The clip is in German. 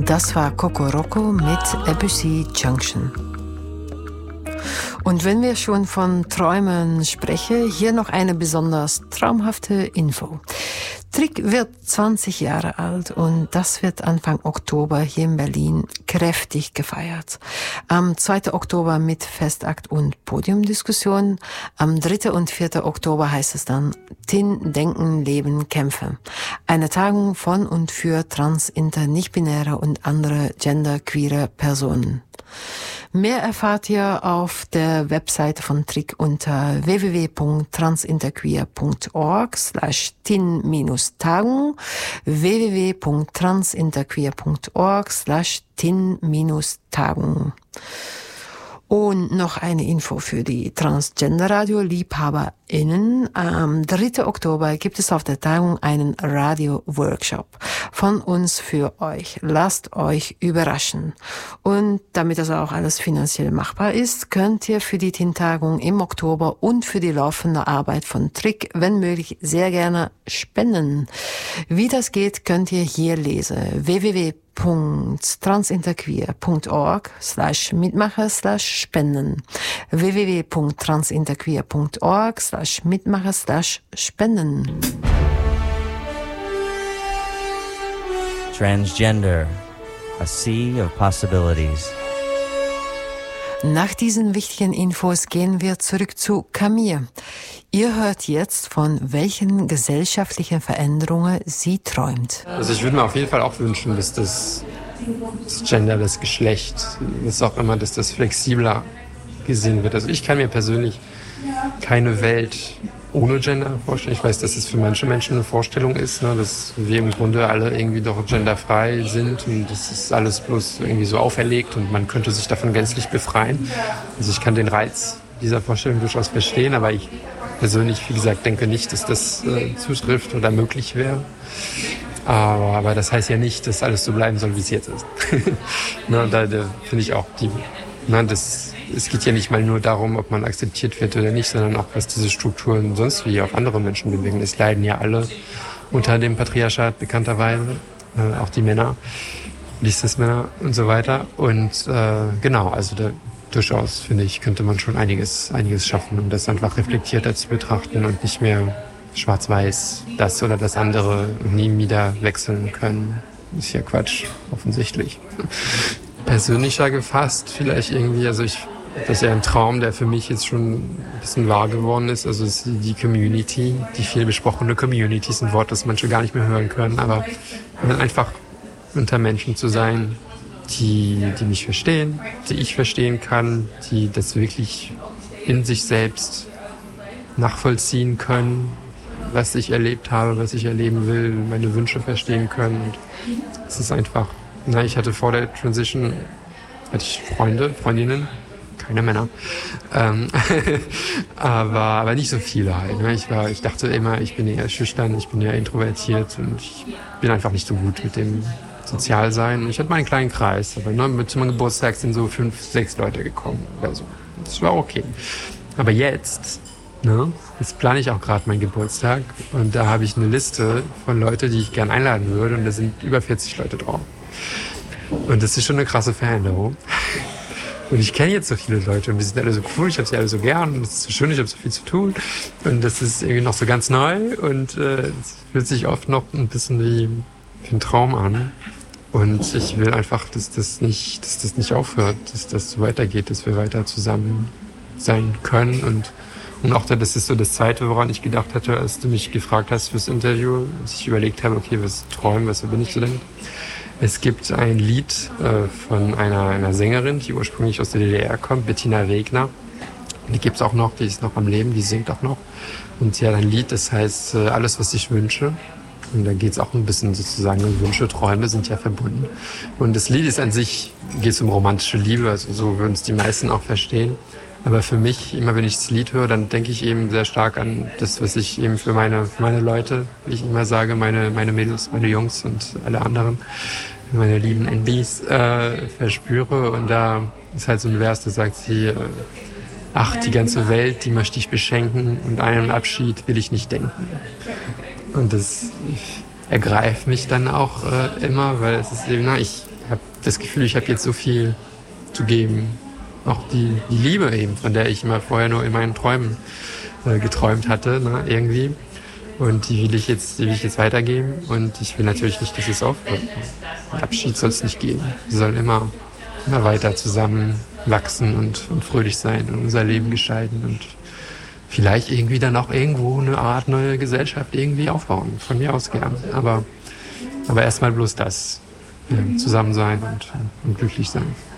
Das war Kokoroko mit Debussy Junction. Und wenn wir schon von Träumen sprechen, hier noch eine besonders traumhafte Info. Trick wird 20 Jahre alt und das wird Anfang Oktober hier in Berlin kräftig gefeiert. Am 2. Oktober mit Festakt und Podiumdiskussion. Am 3. und 4. Oktober heißt es dann TIN, Denken, Leben, Kämpfen. Eine Tagung von und für trans, inter, nicht-binäre und andere genderqueere Personen. Mehr erfahrt ihr auf der Webseite von Trick unter www.transinterqueer.org/tin-tagung, www.transinterqueer.org/tin-tagung. Und noch eine Info für die Transgender-Radio-LiebhaberInnen. Am 3. Oktober gibt es auf der Tagung einen Radio-Workshop von uns für euch. Lasst euch überraschen. Und damit das auch alles finanziell machbar ist, könnt ihr für die TIN-Tagung im Oktober und für die laufende Arbeit von Trick, wenn möglich, sehr gerne spenden. Wie das geht, könnt ihr hier lesen. www.transinterqueer.org/mitmacher/spenden. www.transinterqueer.org/mitmacher/spenden. Transgender, a sea of possibilities. Nach diesen wichtigen Infos gehen wir zurück zu Camille. Ihr hört jetzt, von welchen gesellschaftlichen Veränderungen sie träumt. Also ich würde mir auf jeden Fall auch wünschen, dass das Gender, das Geschlecht, was auch immer, dass das flexibler gesehen wird. Also ich kann mir persönlich keine Welt ohne Gender vorstellen. Ich weiß, dass es für manche Menschen eine Vorstellung ist, ne, dass wir im Grunde alle irgendwie doch genderfrei sind und das ist alles bloß irgendwie so auferlegt und man könnte sich davon gänzlich befreien. Also ich kann den Reiz dieser Vorstellung durchaus verstehen, aber ich persönlich, wie gesagt, denke nicht, dass das zutrifft oder möglich wäre. Aber das heißt ja nicht, dass alles so bleiben soll, wie es jetzt ist. Ne, und da finde ich auch, es geht ja nicht mal nur darum, ob man akzeptiert wird oder nicht, sondern auch, was diese Strukturen sonst wie auch andere Menschen bewegen. Es leiden ja alle unter dem Patriarchat bekannterweise, auch die Männer, die Cis-Männer und so weiter. Und genau, also da durchaus, finde ich, könnte man schon einiges schaffen, um das einfach reflektierter zu betrachten und nicht mehr schwarz-weiß das oder das andere nie wieder wechseln können. Das ist ja Quatsch, offensichtlich. Persönlicher gefasst vielleicht irgendwie, also das ist ja ein Traum, der für mich jetzt schon ein bisschen wahr geworden ist. Also es ist die Community, die viel besprochene Community, ist ein Wort, das manche gar nicht mehr hören können, aber einfach unter Menschen zu sein, die mich verstehen, die ich verstehen kann, die das wirklich in sich selbst nachvollziehen können, was ich erlebt habe, was ich erleben will, meine Wünsche verstehen können. Und es ist einfach, ich hatte vor der Transition, hatte ich Freundinnen, keine Männer, aber nicht so viele halt. Ne? Ich dachte immer, ich bin eher schüchtern, ich bin eher introvertiert und ich bin einfach nicht so gut mit dem Sozialsein. Ich hatte meinen kleinen Kreis, aber zu meinem Geburtstag sind so 5, 6 Leute gekommen oder so. Das war okay. Aber jetzt plane ich auch gerade meinen Geburtstag und da habe ich eine Liste von Leuten, die ich gerne einladen würde und da sind über 40 Leute drauf. Und das ist schon eine krasse Veränderung. Und ich kenne jetzt so viele Leute und wir sind alle so cool, ich habe sie alle so gern und es ist so schön, ich habe so viel zu tun und das ist irgendwie noch so ganz neu und es fühlt sich oft noch ein bisschen wie ein Traum an. Und ich will einfach, dass das nicht aufhört, dass das so weitergeht, dass wir weiter zusammen sein können. Und auch das ist so das Zweite, woran ich gedacht hatte, als du mich gefragt hast fürs Interview, als ich überlegt habe, okay, was träumen, was bin ich so denn? Es gibt ein Lied von einer Sängerin, die ursprünglich aus der DDR kommt, Bettina Wegner. Die gibt's auch noch, die ist noch am Leben, die singt auch noch. Und sie hat ein Lied, das heißt Alles, was ich wünsche. Und da geht es auch ein bisschen sozusagen um Wünsche, Träume sind ja verbunden. Und das Lied ist an sich, geht es um romantische Liebe, also so würden es die meisten auch verstehen. Aber für mich, immer wenn ich das Lied höre, dann denke ich eben sehr stark an das, was ich eben für meine Leute, wie ich immer sage, meine Mädels, meine Jungs und alle anderen, meine lieben NBs, verspüre. Und da ist halt so ein Vers, da sagt sie, ach, die ganze Welt, die möchte ich beschenken und einen Abschied will ich nicht denken. Und das ergreift mich dann auch immer, weil es ist eben, ich habe das Gefühl, ich habe jetzt so viel zu geben. Auch die Liebe eben, von der ich immer vorher nur in meinen Träumen geträumt hatte, ne, irgendwie. Und die will ich jetzt weitergeben. Und ich will natürlich nicht, dass es aufhört. Abschied soll es nicht geben. Wir sollen immer weiter zusammen wachsen und fröhlich sein und unser Leben gestalten und vielleicht irgendwie dann auch irgendwo eine Art neue Gesellschaft irgendwie aufbauen. Von mir aus gern. Aber erstmal bloß das. Zusammen sein und glücklich sein.